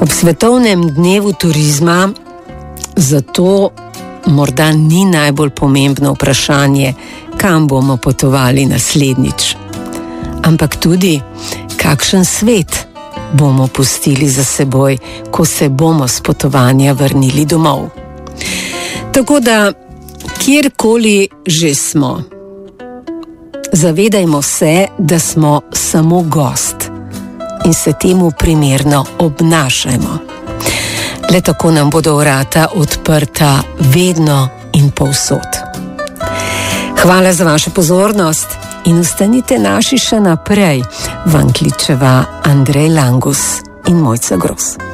Ob svetovnem dnevu turizma zato morda ni najbolj pomembno vprašanje, kam bomo potovali naslednjič, ampak tudi, kakšen svet bomo pustili za seboj, ko se bomo s potovanja vrnili domov. Tako da, kjerkoli že smo, zavedajmo se, da smo samo gost in se temu primerno obnašajmo. Le tako nam bodo vrata odprta vedno in povsod. Hvala za vašo pozornost in ostanite naši še naprej, vam kličeva Andrej Langus in Mojca Gros.